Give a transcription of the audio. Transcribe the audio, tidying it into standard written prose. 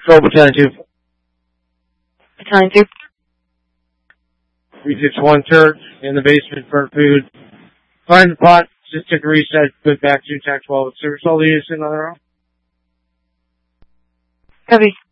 Control Battalion 2. Battalion 2. 361 church in the basement for food. Find the pot, just take a reset, good back to TAC 12. Service all the units in on their own. Copy.